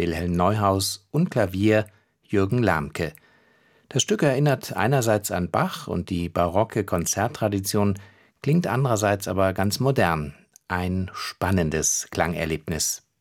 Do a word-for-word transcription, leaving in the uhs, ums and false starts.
Wilhelm Neuhaus und Klavier Jürgen Lamke. Das Stück erinnert einerseits an Bach und die barocke Konzerttradition, klingt andererseits aber ganz modern. Ein spannendes Klangerlebnis.